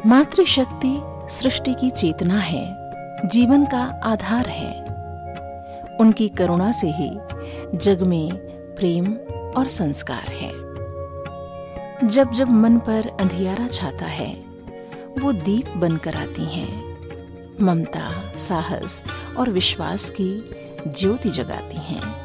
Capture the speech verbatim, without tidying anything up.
मातृशक्ति सृष्टि की चेतना है, जीवन का आधार है। उनकी करुणा से ही जग में प्रेम और संस्कार है। जब जब मन पर अंधियारा छाता है, वो दीप बनकर आती हैं, ममता, साहस और विश्वास की ज्योति जगाती हैं।